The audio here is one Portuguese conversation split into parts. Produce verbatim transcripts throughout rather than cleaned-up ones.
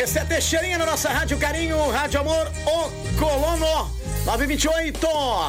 Esse é Teixeirinha na nossa Rádio Carinho, Rádio Amor, o Colono, nove vinte e oito.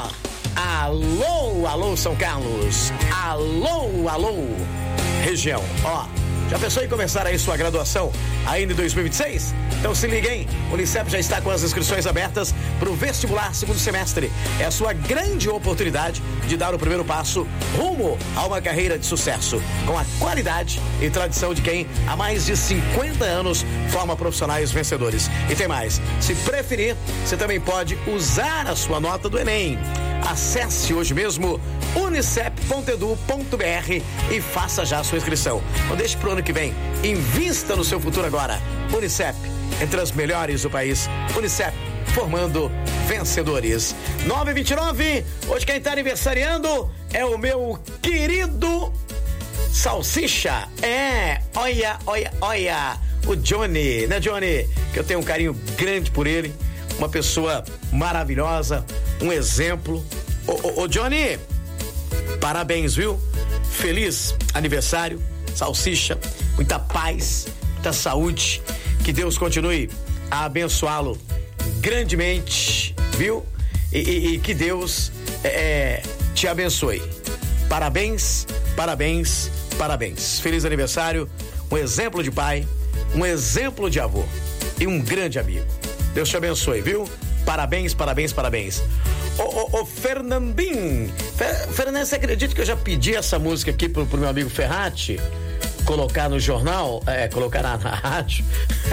Alô, alô, São Carlos. Alô, alô, região. Ó, já pensou em começar aí sua graduação ainda em dois mil e vinte e seis? Então se liga, hein? O Unicep já está com as inscrições abertas para o vestibular segundo semestre. É a sua grande oportunidade de dar o primeiro passo rumo a uma carreira de sucesso, com a qualidade e tradição de quem há mais de cinquenta anos forma profissionais vencedores. E tem mais, se preferir, você também pode usar a sua nota do Enem. Acesse hoje mesmo unicep ponto edu ponto br e faça já a sua inscrição. Não deixe pro ano que vem. Invista no seu futuro agora. Unicep, entre as melhores do país. Unicep, formando vencedores. nove e vinte e nove, hoje quem tá aniversariando é o meu querido Salsicha. É, olha, olha, olha, o Johnny, né, Johnny? Que eu tenho um carinho grande por ele. Uma pessoa maravilhosa, um exemplo. Ô, ô, ô Johnny, parabéns, viu? Feliz aniversário, Salsicha. Muita paz, muita saúde. Que Deus continue a abençoá-lo grandemente, viu? E, e, e que Deus é, te abençoe. Parabéns, parabéns, parabéns. Feliz aniversário, um exemplo de pai, um exemplo de avô e um grande amigo. Deus te abençoe, viu? Parabéns, parabéns, parabéns. Ô, ô, ô, Fernandinho. Fer, Fernando, você acredita que eu já pedi essa música aqui pro, pro meu amigo Ferrati colocar no jornal? É, colocar na, na rádio.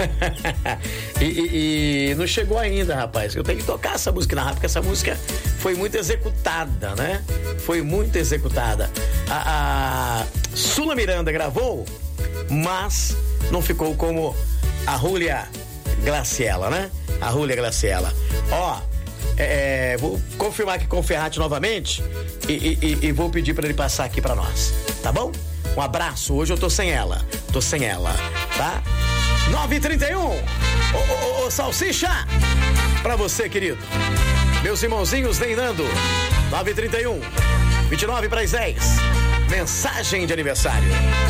e, e, e não chegou ainda, rapaz. Eu tenho que tocar essa música na rádio, porque essa música foi muito executada, né? Foi muito executada. A, a Sula Miranda gravou, mas não ficou como a Júlia Graciela, né? A Júlia Graciela. Ó, é, vou confirmar aqui com o Ferrati novamente e, e, e vou pedir pra ele passar aqui pra nós, tá bom? Um abraço, hoje eu tô sem ela, tô sem ela, tá? nove e trinta e um, ô, ô, ô, ô, Salsicha, pra você, querido. Meus irmãozinhos treinando, nove e trinta e um, vinte e nove para as dez, mensagem de aniversário.